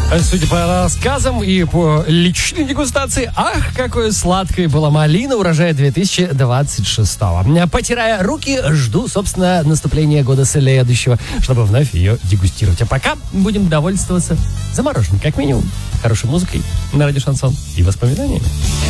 Судя по рассказам и по личной дегустации, ах, какой сладкой была малина урожая 2026-го. Потирая руки, жду, собственно, наступления года следующего, чтобы вновь ее дегустировать. А пока будем довольствоваться замороженной, как минимум, хорошей музыкой на радио Шансон и воспоминаниями.